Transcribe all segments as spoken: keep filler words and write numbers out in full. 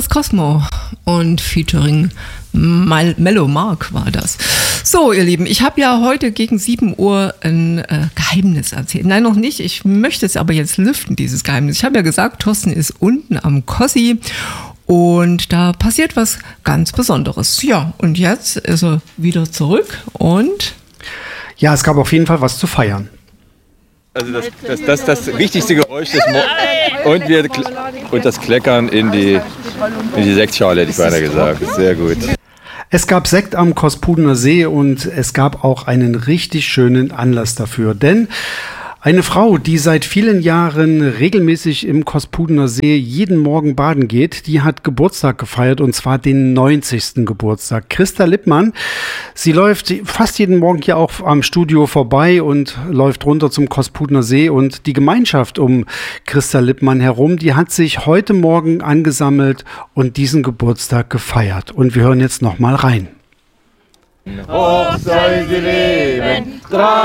Chris Cosmo und featuring Mal Mellow Mark war das. So, ihr Lieben, ich habe ja heute gegen sieben Uhr ein äh, Geheimnis erzählt. Nein, noch nicht. Ich möchte es aber jetzt lüften, dieses Geheimnis. Ich habe ja gesagt, Thorsten ist unten am Kossi und da passiert was ganz Besonderes. Ja, und jetzt ist er wieder zurück und... Ja, es gab auf jeden Fall was zu feiern. Also das, das, das, das wichtigste Geräusch des Mo und, wir, und das Kleckern in die, in die Sektschale, hätte ich beinahe gesagt. Sehr gut. Es gab Sekt am Kospudener See und es gab auch einen richtig schönen Anlass dafür. Denn eine Frau, die seit vielen Jahren regelmäßig im Kospudener See jeden Morgen baden geht, die hat Geburtstag gefeiert und zwar den neunzigsten Geburtstag. Christa Lippmann, sie läuft fast jeden Morgen hier auch am Studio vorbei und läuft runter zum Kospudener See und die Gemeinschaft um Christa Lippmann herum, die hat sich heute Morgen angesammelt und diesen Geburtstag gefeiert. Und wir hören jetzt noch mal rein. Hoch soll sie leben,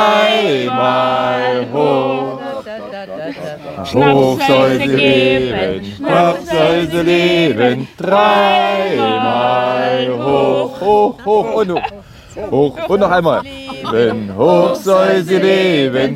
dreimal hoch. Hoch soll sie leben, hoch soll sie leben, dreimal hoch. Hoch, hoch und hoch. Hoch und noch einmal. Wenn hoch soll sie leben,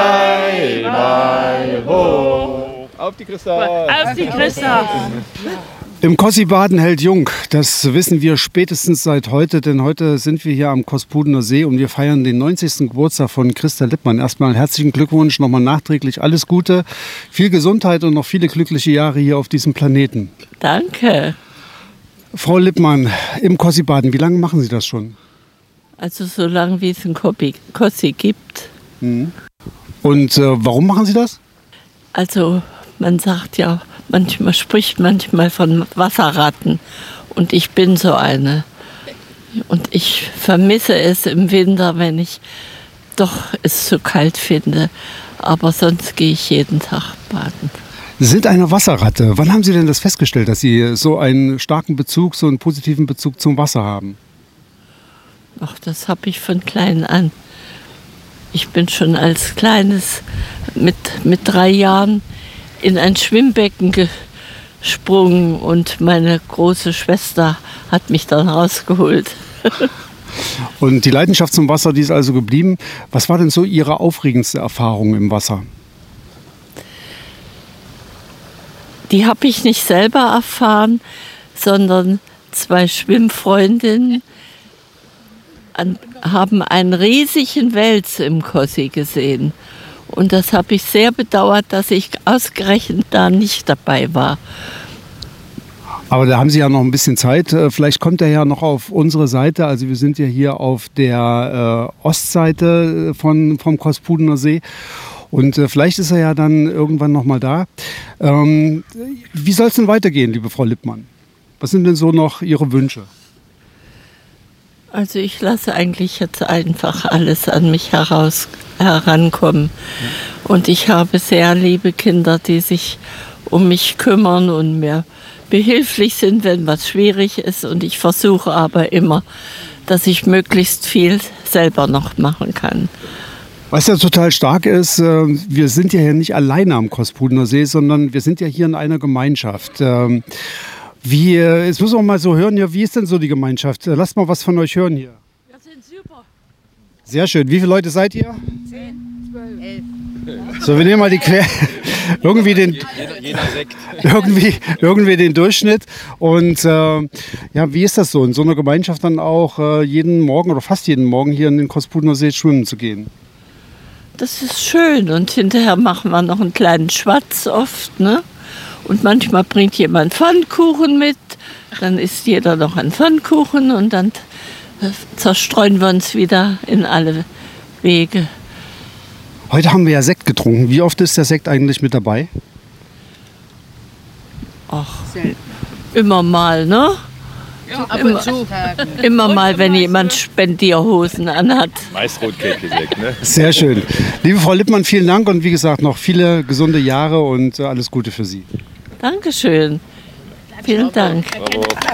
dreimal hoch. Auf die Christa. Auf die Christa. Im Kossi-Baden hält jung, das wissen wir spätestens seit heute, denn heute sind wir hier am Kospudener See und wir feiern den neunzigsten Geburtstag von Christa Lippmann. Erstmal herzlichen Glückwunsch, nochmal nachträglich alles Gute, viel Gesundheit und noch viele glückliche Jahre hier auf diesem Planeten. Danke. Frau Lippmann, im Kossi-Baden, wie lange machen Sie das schon? Also so lange wie es einen Kossi gibt. Mhm. Und äh, warum machen Sie das? Also man sagt ja, manchmal spricht manchmal von Wasserratten und ich bin so eine. Und ich vermisse es im Winter, wenn ich doch es zu kalt finde. Aber sonst gehe ich jeden Tag baden. Sie sind eine Wasserratte. Wann haben Sie denn das festgestellt, dass Sie so einen starken Bezug, so einen positiven Bezug zum Wasser haben? Ach, das habe ich von klein an. Ich bin schon als Kleines mit, mit drei Jahren in ein Schwimmbecken gesprungen und meine große Schwester hat mich dann rausgeholt. Und die Leidenschaft zum Wasser, die ist also geblieben. Was war denn so Ihre aufregendste Erfahrung im Wasser? Die habe ich nicht selber erfahren, sondern zwei Schwimmfreundinnen an, haben einen riesigen Wels im Kossi gesehen. Und das habe ich sehr bedauert, dass ich ausgerechnet da nicht dabei war. Aber da haben Sie ja noch ein bisschen Zeit. Vielleicht kommt er ja noch auf unsere Seite. Also wir sind ja hier auf der äh, Ostseite von, vom Kospudener See. Und äh, vielleicht ist er ja dann irgendwann noch mal da. Ähm, wie soll es denn weitergehen, liebe Frau Lippmann? Was sind denn so noch Ihre Wünsche? Also ich lasse eigentlich jetzt einfach alles an mich heraus, herankommen. Ja. Und ich habe sehr liebe Kinder, die sich um mich kümmern und mir behilflich sind, wenn was schwierig ist. Und ich versuche aber immer, dass ich möglichst viel selber noch machen kann. Was ja total stark ist, wir sind ja hier nicht alleine am Kospudener See, sondern wir sind ja hier in einer Gemeinschaft. Wie, jetzt müssen wir mal so hören, ja, wie ist denn so die Gemeinschaft? Lasst mal was von euch hören hier. Wir sind super. Sehr schön. Wie viele Leute seid ihr? Zehn, zwölf, elf. So, wir nehmen mal die Quer... irgendwie den... Jeder, jeder Sekt. irgendwie, irgendwie den Durchschnitt. Und äh, ja, wie ist das so, in so einer Gemeinschaft dann auch äh, jeden Morgen oder fast jeden Morgen hier in den Kospudener See schwimmen zu gehen? Das ist schön. Und hinterher machen wir noch einen kleinen Schwatz oft, ne? Und manchmal bringt jemand Pfannkuchen mit, dann isst jeder noch einen Pfannkuchen und dann zerstreuen wir uns wieder in alle Wege. Heute haben wir ja Sekt getrunken. Wie oft ist der Sekt eigentlich mit dabei? Ach, immer mal, ne? Ja, ab immer, und zu. immer mal, wenn jemand Spendierhosen anhat. Meist Rotkäppchen-Sekt, ne? Sehr schön. Liebe Frau Lippmann, vielen Dank und wie gesagt, noch viele gesunde Jahre und alles Gute für Sie. Dankeschön. Vielen Dank.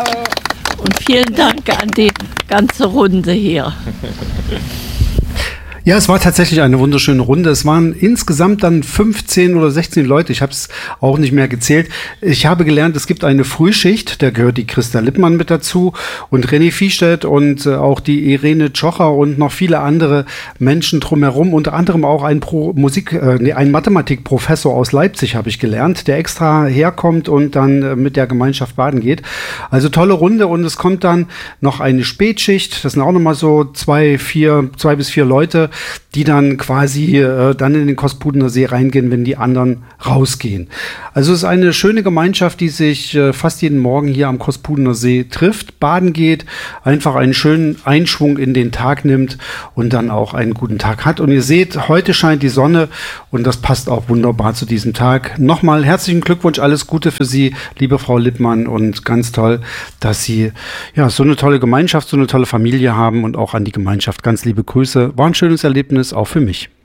Und vielen Dank an die ganze Runde hier. Ja, es war tatsächlich eine wunderschöne Runde. Es waren insgesamt dann fünfzehn oder sechzehn Leute. Ich habe es auch nicht mehr gezählt. Ich habe gelernt, es gibt eine Frühschicht. Da gehört die Christa Lippmann mit dazu und René Viehstedt und äh, auch die Irene Tschocher und noch viele andere Menschen drumherum. Unter anderem auch ein Pro Musik, äh, nee, ein Mathematikprofessor aus Leipzig habe ich gelernt, der extra herkommt und dann äh, mit der Gemeinschaft baden geht. Also tolle Runde und es kommt dann noch eine Spätschicht. Das sind auch nochmal so zwei, vier, zwei bis vier Leute, die dann quasi äh, dann in den Kospudener See reingehen, wenn die anderen rausgehen. Also es ist eine schöne Gemeinschaft, die sich äh, fast jeden Morgen hier am Kospudener See trifft, baden geht, einfach einen schönen Einschwung in den Tag nimmt und dann auch einen guten Tag hat. Und ihr seht, heute scheint die Sonne und das passt auch wunderbar zu diesem Tag. Nochmal herzlichen Glückwunsch, alles Gute für Sie, liebe Frau Lippmann, und ganz toll, dass Sie ja so eine tolle Gemeinschaft, so eine tolle Familie haben und auch an die Gemeinschaft ganz liebe Grüße. War ein schönes Erlebnis, auch für mich.